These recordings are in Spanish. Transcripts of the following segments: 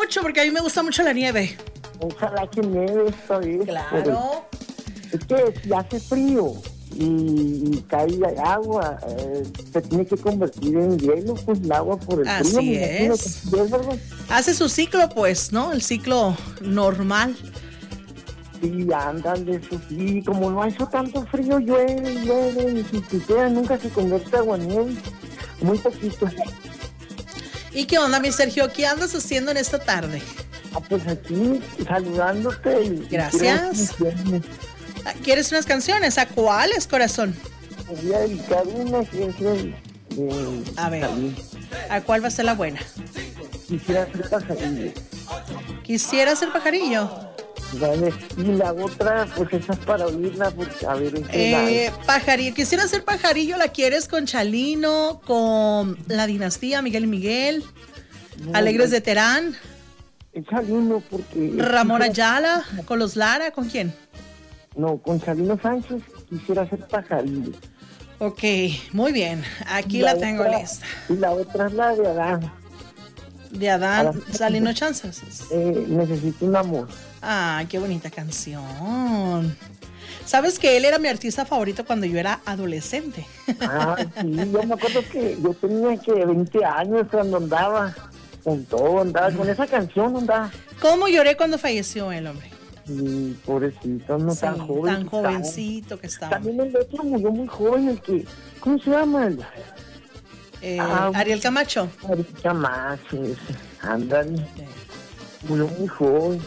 mucho porque a mí me gusta mucho la nieve. Ojalá que nieve esta vez. Claro. Es que si hace frío y cae agua, se tiene que convertir en hielo, pues el agua por el frío. Así es. Hace su ciclo, pues, ¿no? El ciclo normal. Sí, andan de eso. Sí, como no ha hecho tanto frío, llueve, y si siquiera nunca se convierte agua en nieve. Muy poquito. ¿Y qué onda, mi Sergio? ¿Qué andas haciendo en esta tarde? Pues aquí, saludándote. Gracias. ¿Quieres unas canciones? ¿A cuáles, corazón? Voy a dedicar una canción A ver, ¿a cuál va a ser la buena? Quisiera ser pajarillo. ¿Quisiera ser pajarillo? Vale. Y la otra, pues esa es para oírla, pues, a ver. Pajarillo. Quisiera ser pajarillo. ¿La quieres con Chalino, con La Dinastía, Miguel y Miguel, No, Alegres de Terán, Chalino, porque... Ramón Ayala, con los Lara? ¿Con quién? No, con Chalino Sánchez. Quisiera ser pajarillo. Ok, muy bien. Aquí la tengo lista. Y la otra es la de Adán. De Adán, Salino Chanzas. Necesito un amor. Ah, qué bonita canción. ¿Sabes que él era mi artista favorito cuando yo era adolescente? Ah, sí, yo me acuerdo que yo tenía 20 años cuando andaba con todo, andaba con esa canción, andaba. ¿Cómo lloré cuando falleció el hombre? Sí, pobrecito, no Sí, tan joven. tan jovencito que estaba. También el otro murió muy joven, el que, ¿cómo se llama? Ariel Camacho. Ariel Camacho, ándale. Murió muy joven.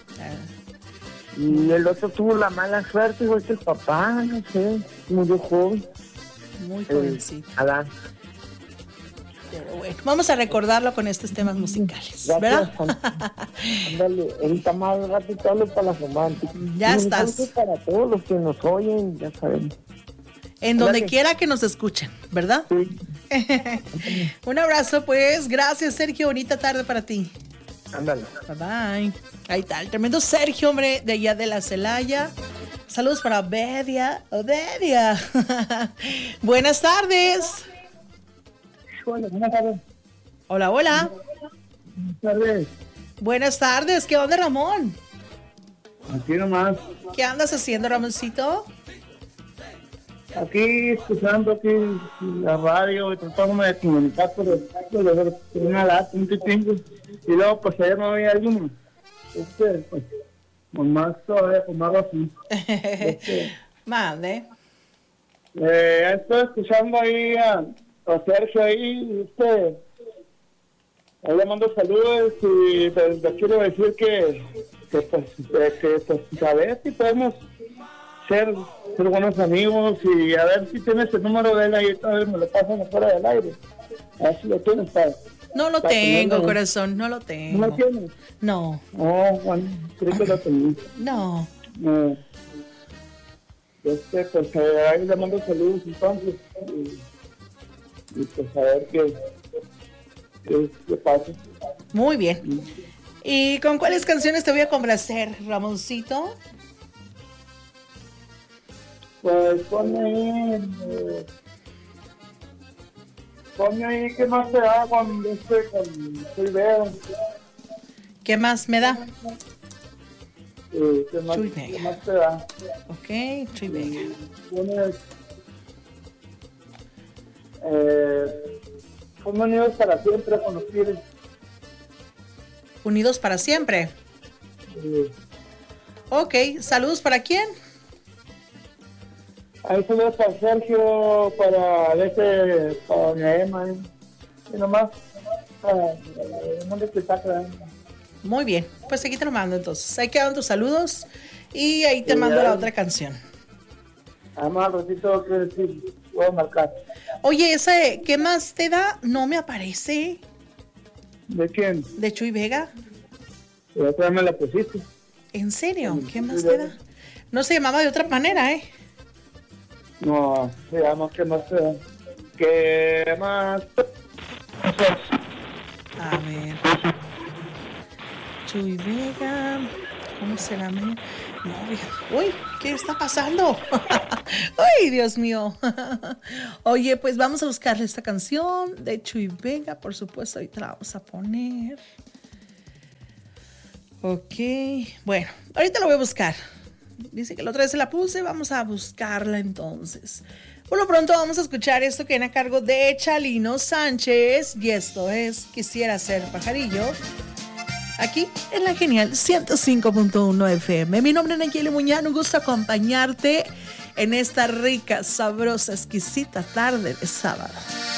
Y el otro tuvo la mala suerte, igual que el papá, no sé, murió joven. Muy jovencito. Adán. Pero bueno, vamos a recordarlo con estos temas musicales, ¿verdad? Ándale, ahorita más ratito hablo para las románticas. Ya estás. Para todos los que nos oyen, ya saben. En donde quiera que nos escuchen, ¿verdad? Sí. Un abrazo, pues. Gracias, Sergio. Bonita tarde para ti. Ándale. Bye bye. Ahí está, el tremendo Sergio, hombre, de allá de la Celaya. Saludos para Obedia. Buenas tardes. Hola, buenas tardes. Hola, hola. Buenas tardes. Buenas tardes. ¿Qué onda, Ramón? Aquí nomás. ¿Qué andas haciendo, Ramoncito? Aquí escuchando aquí la radio y tratando de comunicar por una lata, un titingo. Y luego pues ayer no había alguien. Pues, más todavía, con más razón. Mande. Estoy escuchando ahí a Sergio ahí, ahí le mando saludos y pues le quiero decir que a ver si podemos ser buenos amigos y a ver si tienes el número de él ahí, otra vez me lo pasan afuera del aire. A ver si lo tienes para... No lo tengo, corazón, no lo tengo. ¿No lo tienes? No. Oh, bueno, creo que lo tenía. No. Pues ahí le mando saludos entonces y pues a ver qué pasa. Muy bien. ¿Y con cuáles canciones te voy a complacer, Ramoncito? Pues ponme ahí, ¿qué más te da con Chuy Vega? ¿Qué más me da? ¿Qué más te da? Ok, Chuy Vega. Ponme Unidos para Siempre con los Tigres. Unidos para siempre. Ok, saludos para quién? Ahí saludos para Sergio, para doña Emma, y nomás para el mundo que está creando. Muy bien, pues aquí te lo mando entonces. Ahí quedan tus saludos y ahí te mando la otra canción. Además, al ratito quiero decir, voy a marcar. Oye, ese, ¿qué más te da? No me aparece. ¿De quién? ¿De Chuy Vega? La otra vez me la pusiste. ¿En serio? ¿Qué más te da? No se llamaba de otra manera, ¿eh? No, se llama ¿qué más te da? ¿Qué más? A ver. Chuy Vega. ¿Cómo será? No, uy, ¿qué está pasando? Ay, Dios mío. Oye, pues vamos a buscarle esta canción de Chuy Vega, por supuesto, ahorita la vamos a poner. Ok, bueno, ahorita lo voy a buscar. Dice que la otra vez se la puse, vamos a buscarla entonces. Por lo pronto vamos a escuchar esto que viene a cargo de Chalino Sánchez. Y esto es Quisiera Ser Pajarillo. Aquí en la genial 105.1 FM. Mi nombre es Nayeli Muñán, un gusto acompañarte en esta rica, sabrosa, exquisita tarde de sábado.